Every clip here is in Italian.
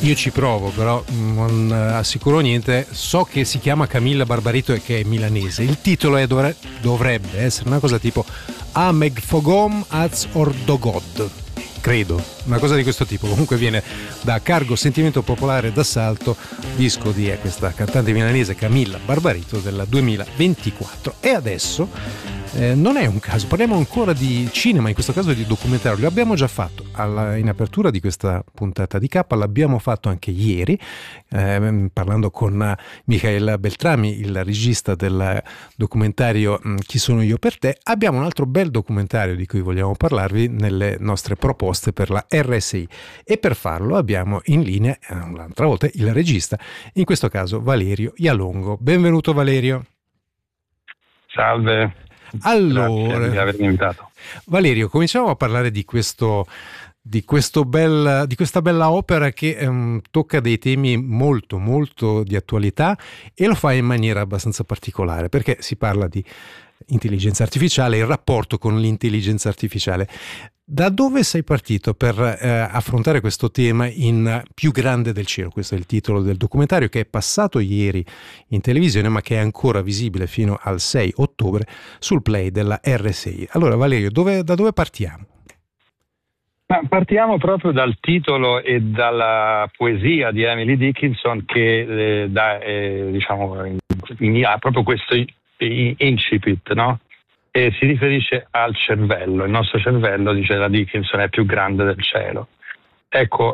Io ci provo, però non assicuro niente. So che si chiama Camilla Barbarito e che è milanese. Il titolo dovrebbe essere una cosa tipo A Megfogom az Ordogod, credo, una cosa di questo tipo. Comunque viene da Cargo Sentimento Popolare d'Assalto, disco di questa cantante milanese Camilla Barbarito del 2024. E adesso non è un caso, parliamo ancora di cinema, in questo caso di documentario. Lo abbiamo già fatto in apertura di questa puntata di K, l'abbiamo fatto anche ieri, parlando con Michael Beltrami, il regista del documentario Chi sono io per te. Abbiamo un altro bel documentario di cui vogliamo parlarvi nelle nostre proposte per la RSI, e per farlo abbiamo in linea un'altra volta il regista, in questo caso Valerio Ialongo. Benvenuto Valerio. Salve. Allora, grazie di avermi invitato. Valerio, cominciamo a parlare di questa bella opera che tocca dei temi molto molto di attualità, e lo fa in maniera abbastanza particolare, perché si parla di intelligenza artificiale, il rapporto con l'intelligenza artificiale. Da dove sei partito per affrontare questo tema in Più grande del cielo? Questo è il titolo del documentario, che è passato ieri in televisione, ma che è ancora visibile fino al 6 ottobre sul Play della RSI. Allora Valerio, da dove partiamo? Partiamo proprio dal titolo e dalla poesia di Emily Dickinson, che ha proprio questo incipit, no? E si riferisce al cervello. Il nostro cervello, dice la Dickinson, è più grande del cielo. Ecco,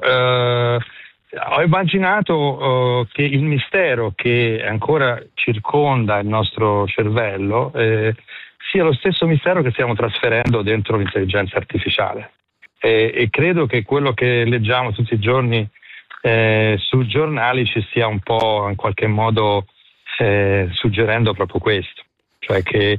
ho immaginato che il mistero che ancora circonda il nostro cervello sia lo stesso mistero che stiamo trasferendo dentro l'intelligenza artificiale. E credo che quello che leggiamo tutti i giorni sui giornali ci stia un po' in qualche modo suggerendo proprio questo, cioè che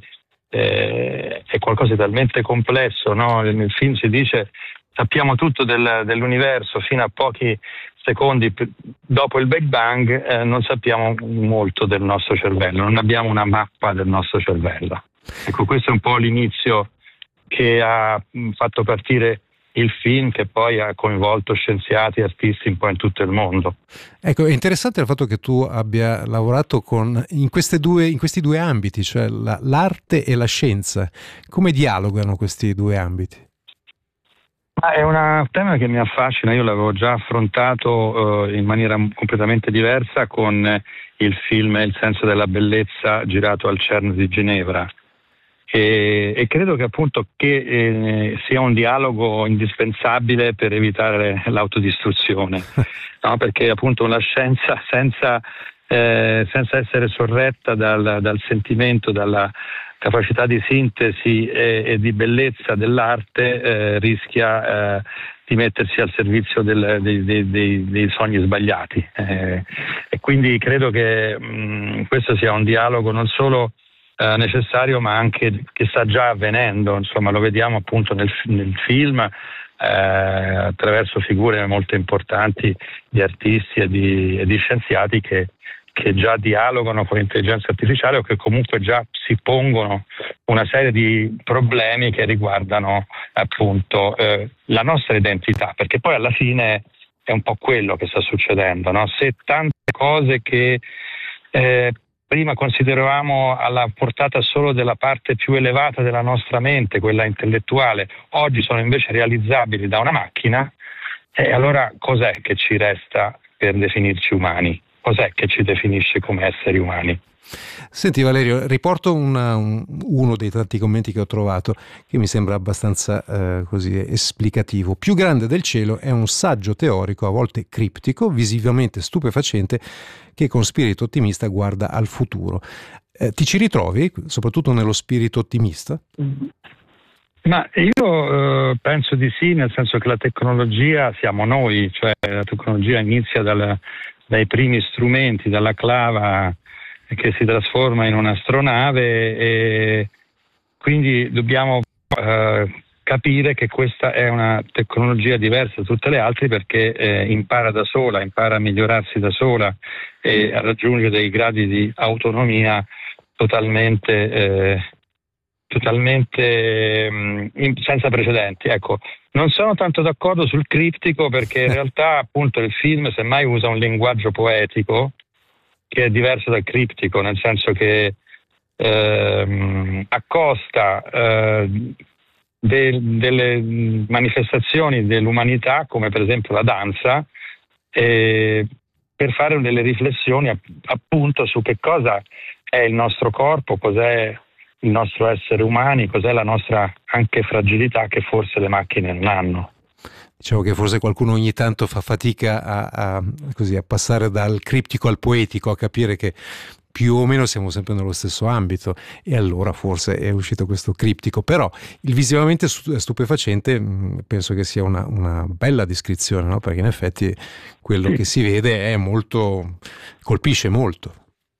è qualcosa di talmente complesso, no? Nel film si dice sappiamo tutto dell'universo fino a pochi secondi dopo il Big Bang, non sappiamo molto del nostro cervello, non abbiamo una mappa del nostro cervello. Ecco, questo è un po' l'inizio che ha fatto partire il film, che poi ha coinvolto scienziati e artisti un po' in tutto il mondo. Ecco, è interessante il fatto che tu abbia lavorato in questi due ambiti, cioè l'arte e la scienza. Come dialogano questi due ambiti? È un tema che mi affascina. Io l'avevo già affrontato in maniera completamente diversa con il film Il senso della bellezza, girato al CERN di Ginevra. E credo che appunto sia un dialogo indispensabile per evitare l'autodistruzione, no? Perché appunto la scienza senza essere sorretta dal sentimento, dalla capacità di sintesi e di bellezza dell'arte rischia di mettersi al servizio dei sogni sbagliati, e quindi credo che questo sia un dialogo non solo necessario, ma anche che sta già avvenendo. Insomma, lo vediamo appunto nel film attraverso figure molto importanti di artisti e di scienziati che già dialogano con l'intelligenza artificiale, o che comunque già si pongono una serie di problemi che riguardano appunto la nostra identità, perché poi alla fine è un po' quello che sta succedendo, no? Se tante cose che prima consideravamo alla portata solo della parte più elevata della nostra mente, quella intellettuale, oggi sono invece realizzabili da una macchina, e allora cos'è che ci resta per definirci umani? Cos'è che ci definisce come esseri umani? Senti Valerio, riporto uno dei tanti commenti che ho trovato, che mi sembra abbastanza così esplicativo. Più grande del cielo è un saggio teorico, a volte criptico, visivamente stupefacente, che con spirito ottimista guarda al futuro. Ti ci ritrovi, soprattutto nello spirito ottimista? Ma io penso di sì, nel senso che la tecnologia siamo noi, cioè la tecnologia inizia dai primi strumenti, dalla clava che si trasforma in un'astronave, e quindi dobbiamo capire che questa è una tecnologia diversa da tutte le altre, perché impara da sola, impara a migliorarsi da sola e a raggiungere dei gradi di autonomia totalmente totalmente senza precedenti. Ecco, non sono tanto d'accordo sul criptico, perché in realtà appunto il film semmai usa un linguaggio poetico che è diverso dal criptico, nel senso che accosta delle manifestazioni dell'umanità, come per esempio la danza, per fare delle riflessioni appunto su che cosa è il nostro corpo, cos'è il nostro essere umani, cos'è la nostra anche fragilità che forse le macchine non hanno. Diciamo che forse qualcuno ogni tanto fa fatica a passare dal criptico al poetico, a capire che più o meno siamo sempre nello stesso ambito, e allora forse è uscito questo criptico. Però il visivamente stupefacente penso che sia una bella descrizione, no? Perché in effetti quello che si vede è molto, colpisce molto.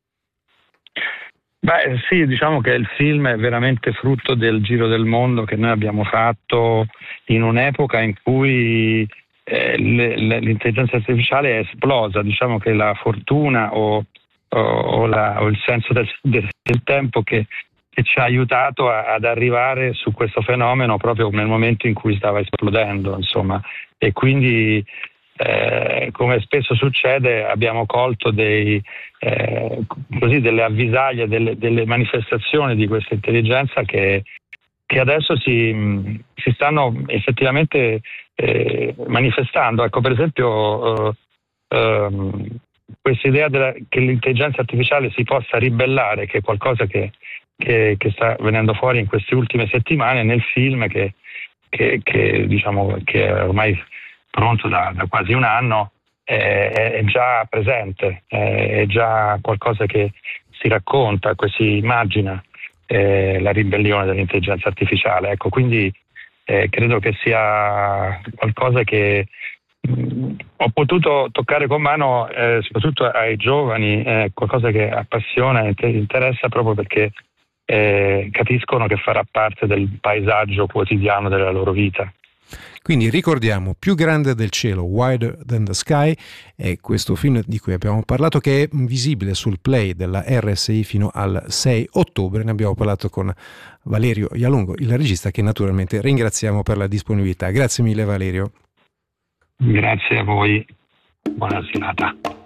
Beh sì, diciamo che il film è veramente frutto del giro del mondo che noi abbiamo fatto in un'epoca in cui l'intelligenza artificiale è esplosa. Diciamo che la fortuna o il senso del tempo che ci ha aiutato ad arrivare su questo fenomeno proprio nel momento in cui stava esplodendo, insomma. E quindi come spesso succede, abbiamo colto delle avvisaglie, delle manifestazioni di questa intelligenza che adesso si stanno effettivamente manifestando. Ecco, per esempio questa idea che l'intelligenza artificiale si possa ribellare, che è qualcosa che sta venendo fuori in queste ultime settimane nel film, che diciamo che è ormai pronto da quasi un anno, è già presente, è già qualcosa che si racconta, che si immagina la ribellione dell'intelligenza artificiale. Ecco, quindi credo che sia qualcosa che ho potuto toccare con mano, soprattutto ai giovani, qualcosa che appassiona e interessa, proprio perché capiscono che farà parte del paesaggio quotidiano della loro vita. Quindi ricordiamo Più grande del cielo, Wider than the Sky, è questo film di cui abbiamo parlato, che è visibile sul Play della RSI fino al 6 ottobre. Ne abbiamo parlato con Valerio Ialongo, il regista, che naturalmente ringraziamo per la disponibilità. Grazie mille Valerio. Grazie a voi, buona serata.